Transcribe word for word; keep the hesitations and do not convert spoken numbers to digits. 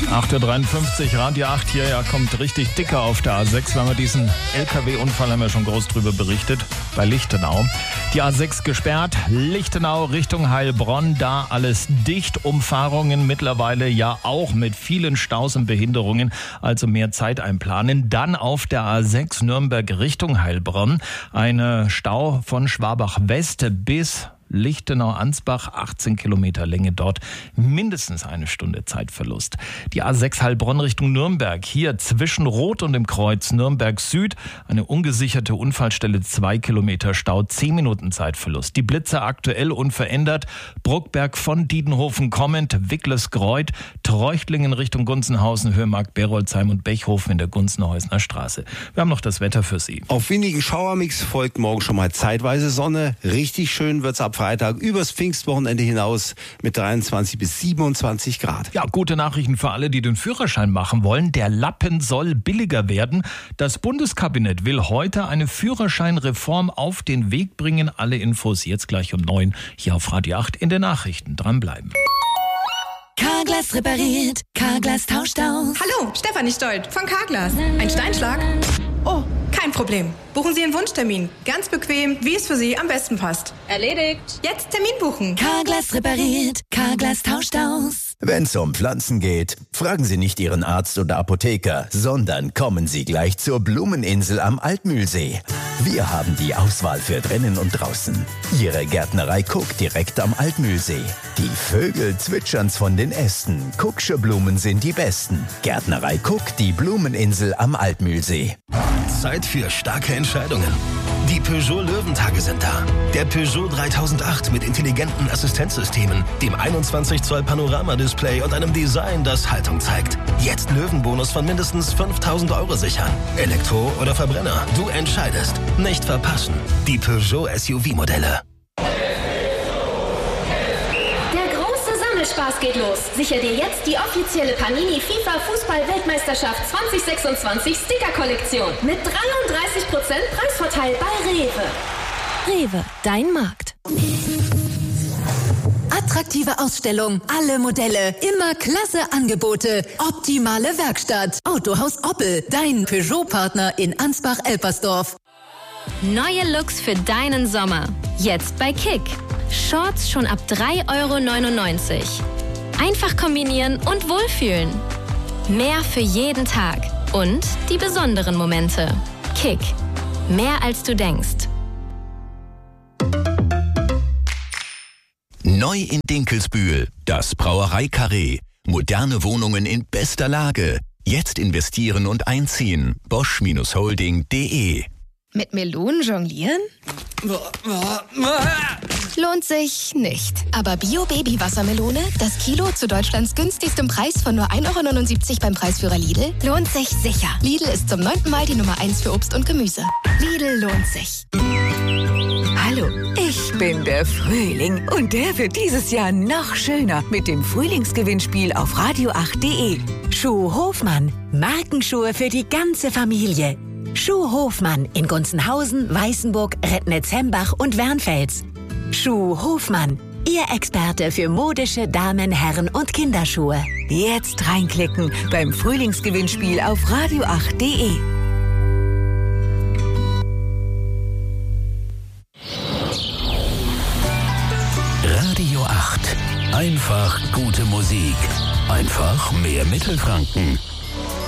acht Uhr dreiundfünfzig, Radio acht hier, ja, kommt richtig dicker auf der A sechs. Wir haben diesen L K W-Unfall, haben wir schon groß drüber berichtet, bei Lichtenau. Die A sechs gesperrt, Lichtenau Richtung Heilbronn, da alles dicht. Umfahrungen mittlerweile ja auch mit vielen Staus und Behinderungen, also mehr Zeit einplanen. Dann auf der A sechs Nürnberg Richtung Heilbronn, eine Stau von Schwabach West bis Lichtenau-Ansbach, achtzehn Kilometer Länge dort, mindestens eine Stunde Zeitverlust. Die A sechs Heilbronn Richtung Nürnberg, hier zwischen Rot und dem Kreuz Nürnberg Süd, eine ungesicherte Unfallstelle, zwei Kilometer Stau, zehn Minuten Zeitverlust. Die Blitzer aktuell unverändert, Bruckberg von Diedenhofen kommend, Wicklesgreuth, Treuchtlingen Richtung Gunzenhausen, Höhemark, Berolzheim und Bechhofen in der Gunzenhäusener Straße. Wir haben noch das Wetter für Sie. Auf windigen Schauermix folgt morgen schon mal zeitweise Sonne. Richtig schön wird's ab Freitag übers Pfingstwochenende hinaus mit dreiundzwanzig bis siebenundzwanzig Grad. Ja, gute Nachrichten für alle, die den Führerschein machen wollen. Der Lappen soll billiger werden. Das Bundeskabinett will heute eine Führerscheinreform auf den Weg bringen. Alle Infos jetzt gleich um neun hier auf Radio acht in den Nachrichten. Dranbleiben. Carglass repariert, Carglass tauscht aus. Hallo, Stefanie Stolt von Carglass. Ein Steinschlag? Oh, kein Problem. Buchen Sie einen Wunschtermin. Ganz bequem, wie es für Sie am besten passt. Erledigt. Jetzt Termin buchen. Carglass repariert, Carglass tauscht aus. Wenn es um Pflanzen geht, fragen Sie nicht Ihren Arzt oder Apotheker, sondern kommen Sie gleich zur Blumeninsel am Altmühlsee. Wir haben die Auswahl für drinnen und draußen. Ihre Gärtnerei Cook direkt am Altmühlsee. Die Vögel zwitschern's von den Ästen. Cook'sche Blumen sind die besten. Gärtnerei Cook, die Blumeninsel am Altmühlsee. Zeit für starke Entscheidungen. Die Peugeot Löwentage sind da. Der Peugeot dreitausendacht mit intelligenten Assistenzsystemen, dem einundzwanzig Zoll Panoramadisplay und einem Design, das Haltung zeigt. Jetzt Löwenbonus von mindestens fünftausend Euro sichern. Elektro oder Verbrenner, du entscheidest. Nicht verpassen. Die Peugeot S U V-Modelle. Spaß geht los. Sicher dir jetzt die offizielle Panini FIFA Fußball-Weltmeisterschaft zwanzig sechsundzwanzig Sticker-Kollektion mit dreiunddreißig Prozent Preisvorteil bei Rewe. Rewe, dein Markt. Attraktive Ausstellung, alle Modelle, immer klasse Angebote, optimale Werkstatt. Autohaus Oppel, dein Peugeot-Partner in Ansbach-Elpersdorf. Neue Looks für deinen Sommer. Jetzt bei Kick. Shorts schon ab drei Euro neunundneunzig. Einfach kombinieren und wohlfühlen. Mehr für jeden Tag. Und die besonderen Momente. Kick. Mehr als du denkst. Neu in Dinkelsbühl. Das Brauerei-Karree. Moderne Wohnungen in bester Lage. Jetzt investieren und einziehen. bosch Holding punkt de. Mit Melonen jonglieren? Lohnt sich nicht. Aber Bio-Baby-Wassermelone, das Kilo zu Deutschlands günstigstem Preis von nur ein Euro neunundsiebzig beim Preisführer Lidl, lohnt sich sicher. Lidl ist zum neunten Mal die Nummer eins für Obst und Gemüse. Lidl lohnt sich. Hallo, ich bin der Frühling und der wird dieses Jahr noch schöner mit dem Frühlingsgewinnspiel auf radio acht punkt de. Schuh Hofmann, Markenschuhe für die ganze Familie. Schuh Hofmann in Gunzenhausen, Weißenburg, Rednitz-Hembach und Wernfels. Schuh Hofmann, Ihr Experte für modische Damen-, Herren- und Kinderschuhe. Jetzt reinklicken beim Frühlingsgewinnspiel auf radio acht punkt de. Radio acht. Einfach gute Musik. Einfach mehr Mittelfranken.